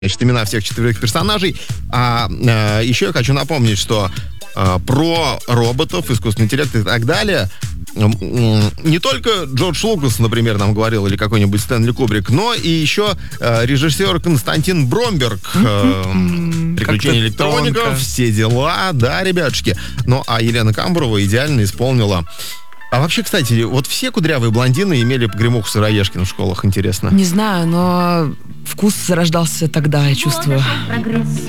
значит, имена всех 4 персонажей. Еще я хочу напомнить, что про роботов, искусственный интеллект и так далее не только Джордж Лукас, например, нам говорил, или какой-нибудь Стэнли Кубрик, но и еще режиссер Константин Бромберг. «Приключения электроников», тонко. все дела, да, ребятушки. Ну, а Елена Камбурова идеально исполнила. А вообще, кстати, вот все кудрявые блондины имели погремуху Сыроежкина в школах, интересно. Не знаю, но вкус зарождался тогда, я чувствую. Прогресс.